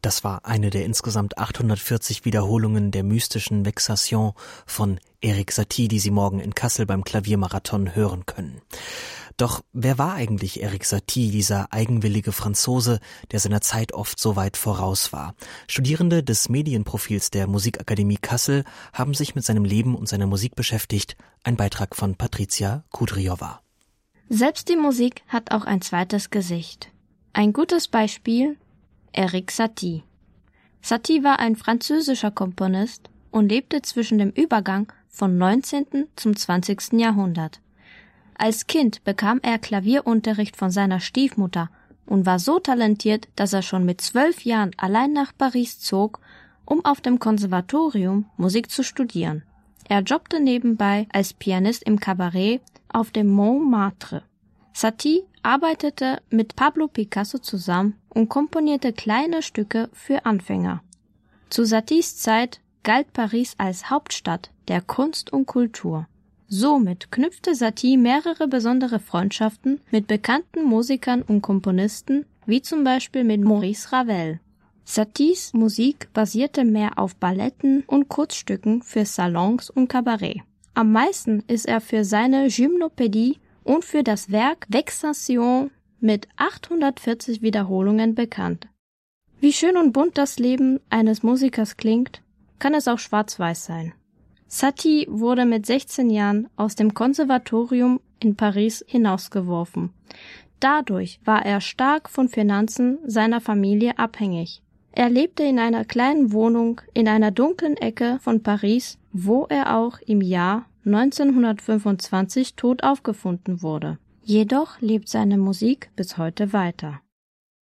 Das war eine der insgesamt 840 Wiederholungen der mystischen Vexation von Erik Satie, die Sie morgen in Kassel beim Klaviermarathon hören können. Doch wer war eigentlich Erik Satie, dieser eigenwillige Franzose, der seiner Zeit oft so weit voraus war? Studierende des Medienprofils der Musikakademie Kassel haben sich mit seinem Leben und seiner Musik beschäftigt. Ein Beitrag von Patricia Kudryova. Selbst die Musik hat auch ein zweites Gesicht. Ein gutes Beispiel: Erik Satie. Satie war ein französischer Komponist und lebte zwischen dem Übergang vom 19. zum 20. Jahrhundert. Als Kind bekam er Klavierunterricht von seiner Stiefmutter und war so talentiert, dass er schon mit 12 Jahren allein nach Paris zog, um auf dem Konservatorium Musik zu studieren. Er jobbte nebenbei als Pianist im Kabarett auf dem Montmartre. Satie arbeitete mit Pablo Picasso zusammen und komponierte kleine Stücke für Anfänger. Zu Saties Zeit galt Paris als Hauptstadt der Kunst und Kultur. Somit knüpfte Satie mehrere besondere Freundschaften mit bekannten Musikern und Komponisten, wie zum Beispiel mit Maurice Ravel. Saties Musik basierte mehr auf Balletten und Kurzstücken für Salons und Kabarett. Am meisten ist er für seine Gymnopädie und für das Werk Vexation mit 840 Wiederholungen bekannt. Wie schön und bunt das Leben eines Musikers klingt, kann es auch schwarz-weiß sein. Satie wurde mit 16 Jahren aus dem Konservatorium in Paris hinausgeworfen. Dadurch war er stark von Finanzen seiner Familie abhängig. Er lebte in einer kleinen Wohnung in einer dunklen Ecke von Paris, wo er auch im Jahr 1925 tot aufgefunden wurde. Jedoch lebt seine Musik bis heute weiter.